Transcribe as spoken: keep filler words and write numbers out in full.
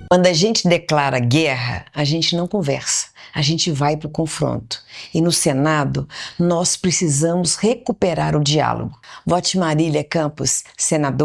Quando a gente declara guerra, a gente não conversa, a gente vai para o confronto. E no Senado, nós precisamos recuperar o diálogo. Vote Marília Campos, senadora.